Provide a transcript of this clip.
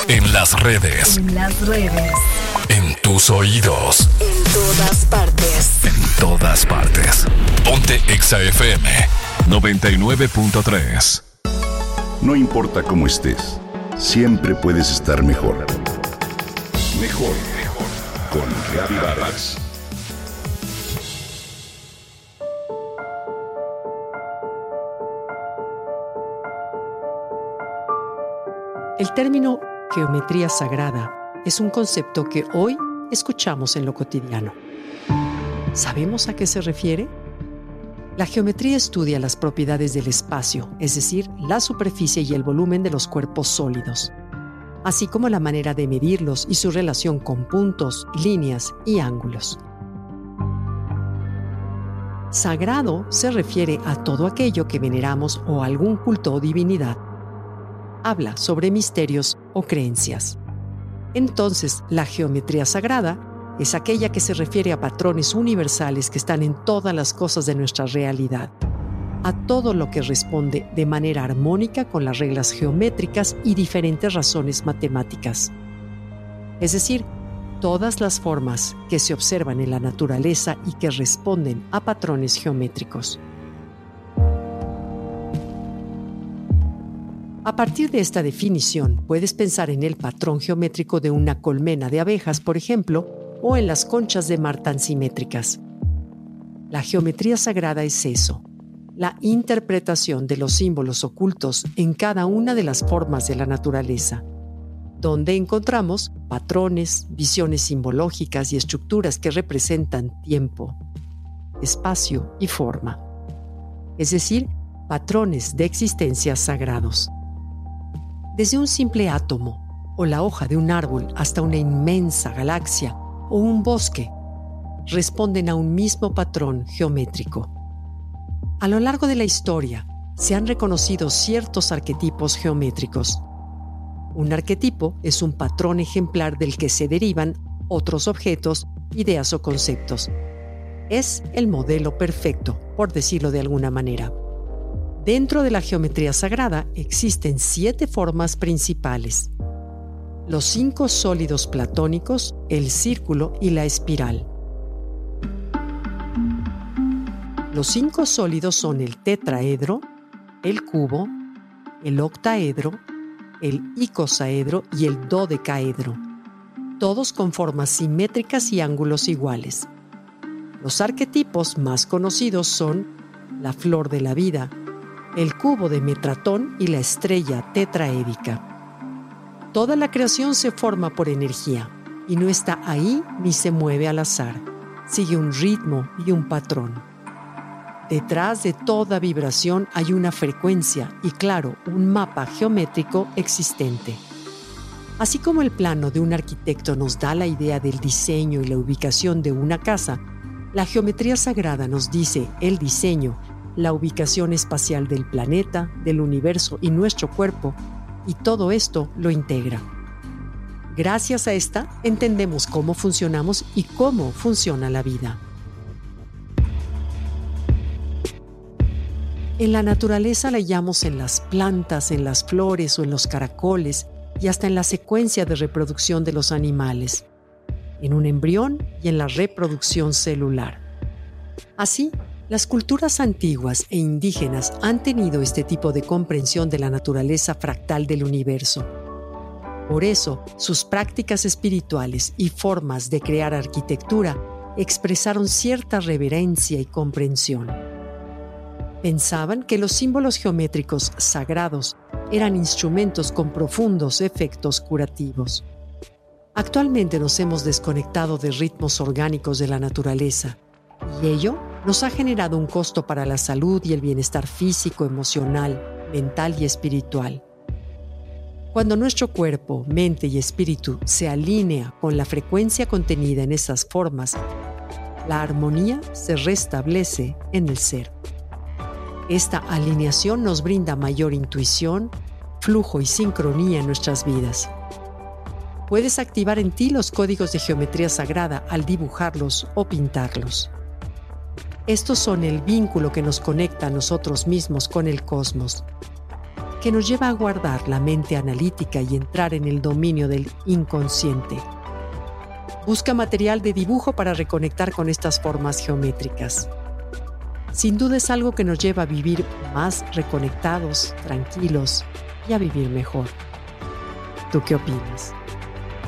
En las redes. En las redes. En tus oídos. En todas partes. En todas partes. Ponte Exa FM 99.3. No importa cómo estés, siempre puedes estar mejor. Mejor, mejor. Con Gaby Vargas. El término geometría sagrada es un concepto que hoy escuchamos en lo cotidiano. ¿Sabemos a qué se refiere? La geometría estudia las propiedades del espacio, es decir, la superficie y el volumen de los cuerpos sólidos, así como la manera de medirlos y su relación con puntos, líneas y ángulos. Sagrado se refiere a todo aquello que veneramos o algún culto o divinidad. Habla sobre misterios o creencias. Entonces, la geometría sagrada es aquella que se refiere a patrones universales que están en todas las cosas de nuestra realidad, a todo lo que responde de manera armónica con las reglas geométricas y diferentes razones matemáticas. Es decir, todas las formas que se observan en la naturaleza y que responden a patrones geométricos. A partir de esta definición, puedes pensar en el patrón geométrico de una colmena de abejas, por ejemplo, o en las conchas de mar tan simétricas. La geometría sagrada es eso, la interpretación de los símbolos ocultos en cada una de las formas de la naturaleza, donde encontramos patrones, visiones simbológicas y estructuras que representan tiempo, espacio y forma. Es decir, patrones de existencia sagrados. Desde un simple átomo o la hoja de un árbol hasta una inmensa galaxia o un bosque, responden a un mismo patrón geométrico. A lo largo de la historia, se han reconocido ciertos arquetipos geométricos. Un arquetipo es un patrón ejemplar del que se derivan otros objetos, ideas o conceptos. Es el modelo perfecto, por decirlo de alguna manera. Dentro de la geometría sagrada existen 7 formas principales: los 5 sólidos platónicos, el círculo y la espiral. Los 5 sólidos son el tetraedro, el cubo, el octaedro, el icosaedro y el dodecaedro, todos con formas simétricas y ángulos iguales. Los arquetipos más conocidos son la flor de la vida, el cubo de Metratón y la estrella tetraédica. Toda la creación se forma por energía y no está ahí ni se mueve al azar. Sigue un ritmo y un patrón. Detrás de toda vibración hay una frecuencia y, claro, un mapa geométrico existente. Así como el plano de un arquitecto nos da la idea del diseño y la ubicación de una casa, la geometría sagrada nos dice el diseño, la ubicación espacial del planeta, del universo y nuestro cuerpo, y todo esto lo integra. Gracias a esta, entendemos cómo funcionamos y cómo funciona la vida. En la naturaleza la hallamos en las plantas, en las flores o en los caracoles, y hasta en la secuencia de reproducción de los animales, en un embrión y en la reproducción celular. Así, las culturas antiguas e indígenas han tenido este tipo de comprensión de la naturaleza fractal del universo. Por eso, sus prácticas espirituales y formas de crear arquitectura expresaron cierta reverencia y comprensión. Pensaban que los símbolos geométricos sagrados eran instrumentos con profundos efectos curativos. Actualmente nos hemos desconectado de ritmos orgánicos de la naturaleza, y ello nos ha generado un costo para la salud y el bienestar físico, emocional, mental y espiritual. Cuando nuestro cuerpo, mente y espíritu se alinea con la frecuencia contenida en esas formas, la armonía se restablece en el ser. Esta alineación nos brinda mayor intuición, flujo y sincronía en nuestras vidas. Puedes activar en ti los códigos de geometría sagrada al dibujarlos o pintarlos. Estos son el vínculo que nos conecta a nosotros mismos con el cosmos, que nos lleva a guardar la mente analítica y entrar en el dominio del inconsciente. Busca material de dibujo para reconectar con estas formas geométricas. Sin duda es algo que nos lleva a vivir más reconectados, tranquilos y a vivir mejor. ¿Tú qué opinas?